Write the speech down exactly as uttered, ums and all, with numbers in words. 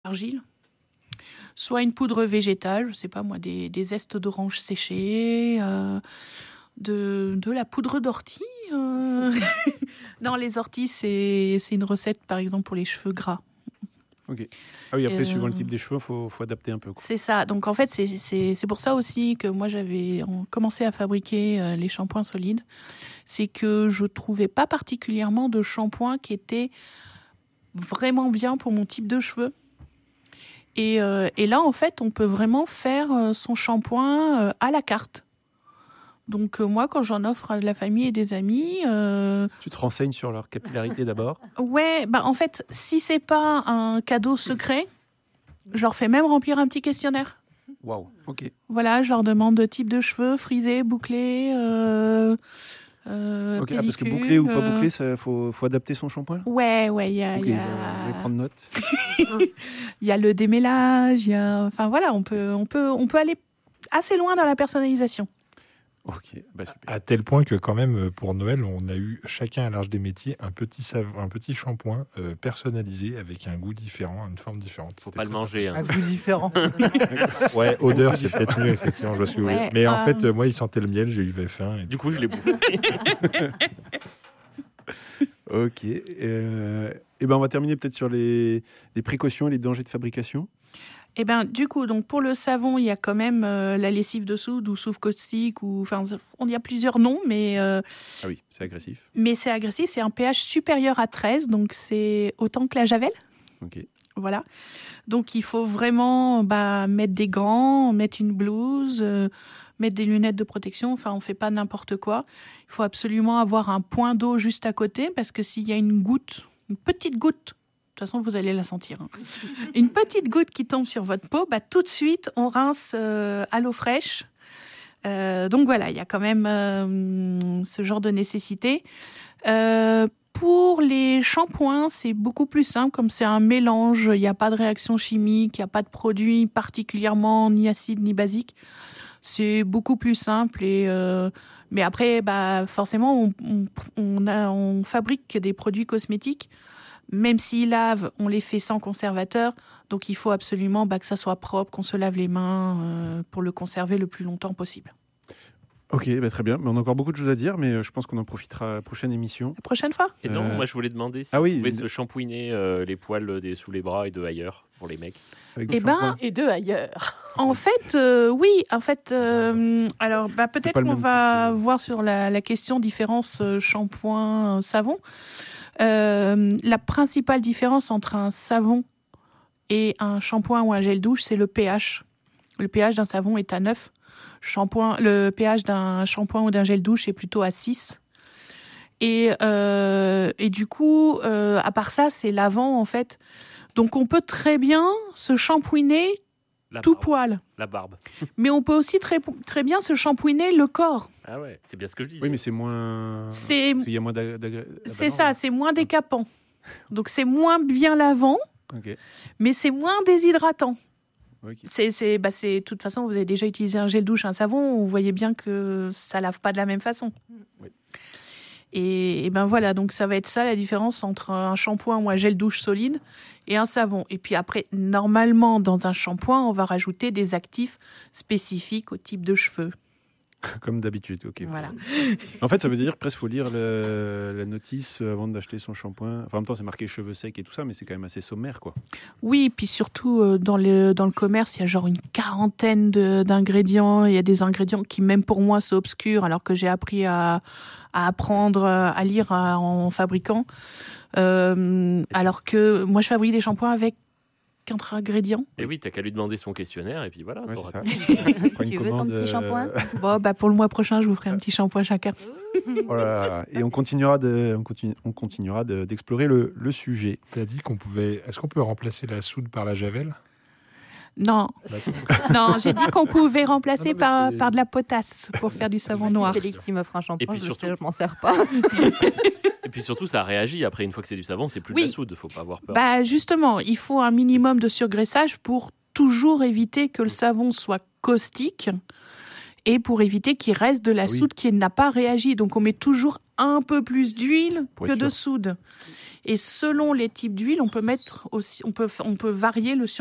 argile, soit une poudre végétale, je sais pas moi, des, des zestes d'orange séchés, euh, de, de la poudre d'ortie. Euh... non, les orties, c'est, c'est une recette, par exemple, pour les cheveux gras. Ok. Ah oui, après, euh... suivant le type des cheveux, il faut, faut adapter un peu, quoi. C'est ça. Donc, en fait, c'est, c'est, c'est pour ça aussi que moi, j'avais commencé à fabriquer euh, les shampoings solides. C'est que je trouvais pas particulièrement de shampoing qui était vraiment bien pour mon type de cheveux. Et, euh, et là, en fait, on peut vraiment faire euh, son shampoing euh, à la carte. Donc, euh, moi, quand j'en offre à de la famille et des amis... Euh... Tu te renseignes sur leur capillarité d'abord ? Ouais, bah, en fait, si c'est pas un cadeau secret, je leur fais même remplir un petit questionnaire. Waouh, ok. Voilà, je leur demande de type de cheveux, frisés, bouclés... Euh... Euh, ok, ah, parce que pellicule, bouclé ou pas euh... bouclé, il faut, faut adapter son shampoing ? Ouais, ouais, il y a... Ok, y a... je vais prendre note. Il y a le démêlage, il y a... Enfin voilà, on peut, on, peut, on peut aller assez loin dans la personnalisation. Ok, bah super. À tel point que quand même, pour Noël, on a eu chacun à l'Arche des Métiers un petit, savon, un petit shampoing euh, personnalisé avec un goût différent, une forme différente. Faut C'était pas le manger. Hein. Un goût différent. Ouais, odeur, c'est peut-être mieux, effectivement. Je vois ce que vous Ouais, voulez. Mais euh... en fait, moi, il sentait le miel, j'ai eu faim. Et... Du coup, je l'ai bouffé. Ok. Euh, et ben on va terminer peut-être sur les, les précautions et les dangers de fabrication. Eh ben, du coup, donc pour le savon, il y a quand même euh, la lessive de soude ou soufre caustique, ou enfin, on y a plusieurs noms, mais euh, ah oui, c'est agressif. Mais c'est agressif, c'est un pH supérieur à treize, donc c'est autant que la javel. Ok. Voilà. Donc il faut vraiment bah, mettre des gants, mettre une blouse, euh, mettre des lunettes de protection. Enfin, on fait pas n'importe quoi. Il faut absolument avoir un point d'eau juste à côté, parce que s'il y a une goutte, une petite goutte. De toute façon, vous allez la sentir. Hein. Une petite goutte qui tombe sur votre peau, bah, tout de suite, on rince euh, à l'eau fraîche. Euh, donc voilà, il y a quand même euh, ce genre de nécessité. Euh, pour les shampoings, c'est beaucoup plus simple, comme c'est un mélange, il n'y a pas de réaction chimique, il n'y a pas de produit particulièrement ni acide ni basique. C'est beaucoup plus simple. Et, euh, mais après, bah, forcément, on, on, on, a, on fabrique des produits cosmétiques. Même s'ils lavent, on les fait sans conservateur. Donc, il faut absolument bah, que ça soit propre, qu'on se lave les mains euh, pour le conserver le plus longtemps possible. Ok, bah très bien. Mais on a encore beaucoup de choses à dire, mais je pense qu'on en profitera à la prochaine émission. La prochaine fois ? Et non, Euh... moi je voulais demander si ah vous oui, pouvez de... se shampouiner euh, les poils des, sous les bras et de ailleurs pour les mecs. Et ben, et de ailleurs. En fait, euh, oui. En fait, euh, alors bah, peut-être qu'on va type, voir sur la, la question différence euh, shampoing euh, savon. Euh, la principale différence entre un savon et un shampoing ou un gel douche, c'est le pH. Le pH d'un savon est à neuf. Shampoing, le pH d'un shampoing ou d'un gel douche est plutôt à six. Et, euh, et du coup, euh, à part ça, c'est lavant en fait. Donc on peut très bien se shampouiner la tout barbe. poil. La barbe. Mais on peut aussi très, très bien se shampouiner le corps. Ah ouais, c'est bien ce que je disais. Oui, mais c'est moins... C'est... Parce qu'il y a moins d'ag... d'ag... C'est ça, c'est moins décapant. Donc c'est moins bien lavant, okay. Mais c'est moins déshydratant. Okay. C'est, c'est, bah c'est, de toute façon, vous avez déjà utilisé un gel douche, un savon, vous voyez bien que ça lave pas de la même façon. Oui. Et, et ben voilà, donc ça va être ça la différence entre un shampoing ou un gel douche solide et un savon. Et puis après, normalement, dans un shampoing, on va rajouter des actifs spécifiques au type de cheveux. Comme d'habitude, ok. Voilà. En fait, ça veut dire presque faut lire le, la notice avant d'acheter son shampoing. Enfin, en même temps, c'est marqué cheveux secs et tout ça, mais c'est quand même assez sommaire, quoi. Oui, et puis surtout, dans le, dans le commerce, il y a genre une quarantaine de, d'ingrédients. Il y a des ingrédients qui, même pour moi, sont obscurs, alors que j'ai appris à, à apprendre à lire en fabriquant. Euh, alors que moi, je fabrique des shampoings avec quatre ingrédients. Et oui, t'as qu'à lui demander son questionnaire et puis voilà. Ouais, t'auras tu veux ton petit shampoing euh... Bon, bah pour le mois prochain, je vous ferai un petit shampoing chacun. Voilà. Et on continuera de, on continue, on continuera de, d'explorer le, le sujet. T'as dit qu'on pouvait. Est-ce qu'on peut remplacer la soude par la javel ? Non, non, j'ai dit qu'on pouvait remplacer non, non, par, c'est... par de la potasse pour faire du savon noir. Félix, il m'offre un shampoing, et puis je surtout... sais, je m'en sers pas. Et puis surtout, ça réagit. Après, une fois que c'est du savon, c'est plus oui. de la soude. Faut pas avoir peur. Bah justement, il faut un minimum de surgraissage pour toujours éviter que le savon soit caustique et pour éviter qu'il reste de la oui. soude qui n'a pas réagi. Donc on met toujours un peu plus d'huile pour que de soude. Et selon les types d'huile, on peut mettre aussi, on peut, on peut varier le